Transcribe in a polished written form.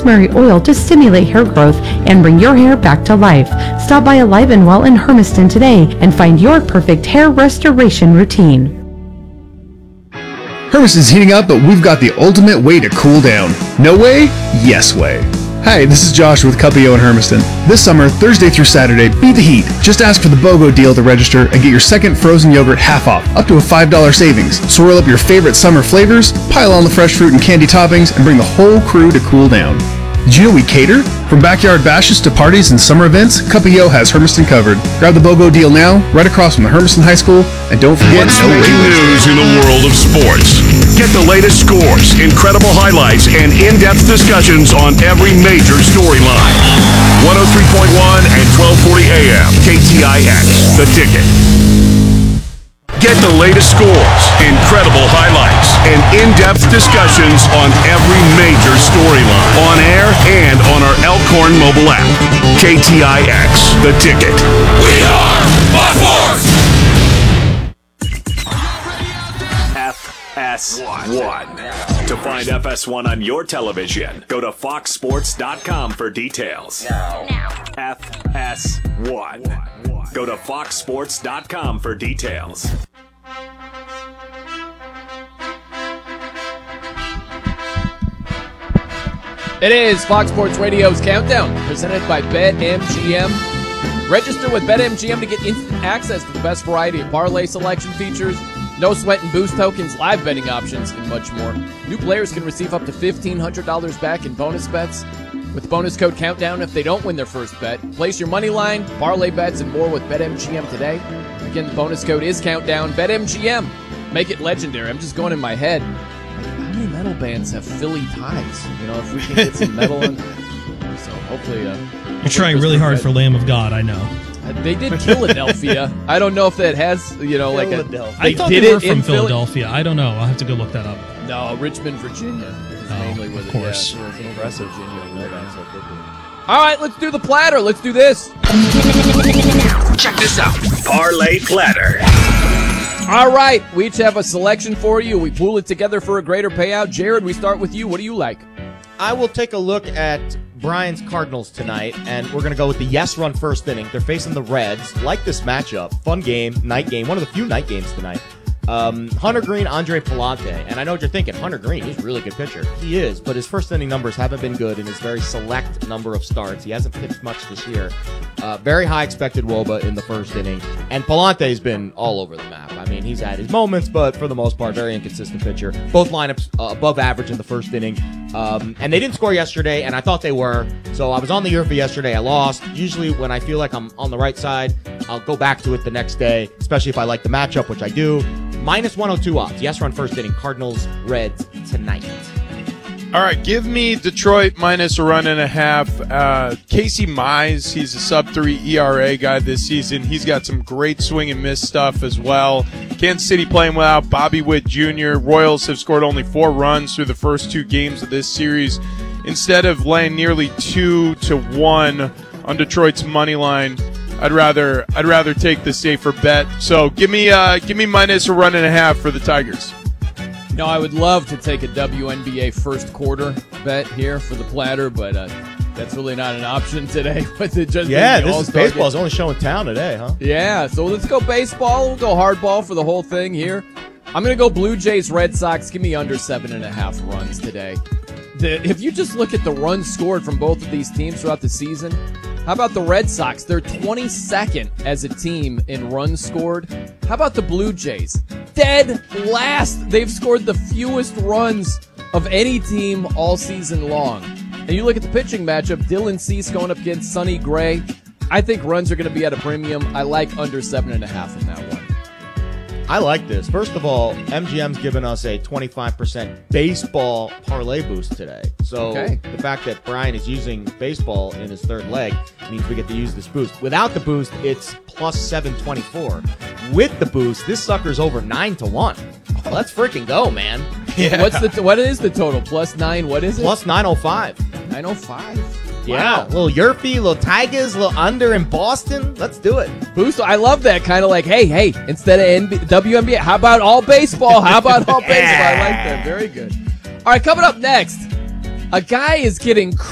rosemary oil to stimulate hair growth and bring your hair back to life. Stop by Alive and Well in Hermiston today and find your perfect hair restoration routine. Hermiston's heating up, but we've got the ultimate way to cool down. No way? Yes way. Hi, this is Josh with Cuppio in Hermiston. This summer, Thursday through Saturday, beat the heat. Just ask for the BOGO deal to register and get your second frozen yogurt half off, up to a $5 savings. Swirl up your favorite summer flavors, pile on the fresh fruit and candy toppings, and bring the whole crew to cool down. Did you know we cater? From backyard bashes to parties and summer events, Cuppio has Hermiston covered. Grab the BOGO deal now, right across from the Hermiston High School, and don't forget What's making news in the world of sports? Get the latest scores, incredible highlights, and in-depth discussions on every major storyline. 103.1 and 1240 AM, KTIX, The Ticket. Get the latest scores, incredible highlights, and in-depth discussions on every major storyline, on air and on our Elkhorn mobile app. KTIX, The Ticket. We are Buckforce! FS1. To find FS1 on your television, go to foxsports.com for details. Now. FS1. Go to foxsports.com for details. It is Fox Sports Radio's Countdown, presented by BetMGM. Register with BetMGM to get instant access to the best variety of parlay selection features, no sweat and boost tokens, live betting options, and much more. New players can receive up to $1,500 back in bonus bets with bonus code Countdown if they don't win their first bet. Place your money line, parlay bets, and more with BetMGM today. Again, the bonus code is Countdown. BetMGM. Make it legendary. I'm just going in my head. How many metal bands have Philly ties? You know, if we can get some metal in. So hopefully... You're trying really hard for Lamb of God, I know. They did Philadelphia. I don't know if that has, you know, like a... I thought they were from Philadelphia. I don't know. I'll have to go look that up. No, Richmond, Virginia. Mainly with of course. Yeah, impressive, Virginia. So quickly. All right, let's do the platter. Let's do this. Check this out. Parlay Platter. All right, we each have a selection for you. We pool it together for a greater payout. Jared, we start with you. What do you like? I will take a look at Brian's Cardinals tonight, and we're going to go with the yes run first inning. They're facing the Reds. Like this matchup. Fun game, night game. One of the few night games tonight. Hunter Green, Andre Palante. And I know what you're thinking. Hunter Green, he's a really good pitcher. He is, but his first inning numbers haven't been good in his very select number of starts. He hasn't pitched much this year. Very high expected WOBA in the first inning. And Palante's been all over the map. I mean, he's had his moments, but for the most part, very inconsistent pitcher. Both lineups above average in the first inning. And they didn't score yesterday, and I thought they were. So I was on the year for yesterday. I lost. Usually when I feel like I'm on the right side, I'll go back to it the next day, especially if I like the matchup, which I do. Minus 102 odds. Yes, run first inning. Cardinals, Reds tonight. All right, give me Detroit minus a run and a half. Casey Mize, he's a sub-3 ERA guy this season. He's got some great swing and miss stuff as well. Kansas City playing without Bobby Witt Jr. Royals have scored only 4 runs through the first 2 games of this series. Instead of laying nearly 2-1 on Detroit's money line, I'd rather take the safer bet. So give me minus a run and a half for the Tigers. No, I would love to take a WNBA first quarter bet here for the platter, but that's really not an option today. With it just baseball's only showing town today, huh? Yeah, so let's go baseball. We'll go hardball for the whole thing here. I'm going to go Blue Jays, Red Sox. Give me under 7.5 runs today. If you just look at the runs scored from both of these teams throughout the season, how about the Red Sox? They're 22nd as a team in runs scored. How about the Blue Jays? Dead last. They've scored the fewest runs of any team all season long. And you look at the pitching matchup, Dylan Cease going up against Sonny Gray. I think runs are going to be at a premium. I like under 7.5 in that one. I like this. First of all, MGM's given us a 25% baseball parlay boost today. So The fact that Brian is using baseball in his third leg means we get to use this boost. Without the boost, it's plus 724. With the boost, this sucker's over 9-1. Let's freaking go, man. Yeah. What is the total? Plus 9, what is it? Plus 905. 905. Yeah, Wow. Little Yerfy, little Tigers, little under in Boston. Let's do it. Boost. I love that kind of like, hey, instead of WNBA, how about all baseball? How about all baseball? I like that. Very good. All right, coming up next, a guy is getting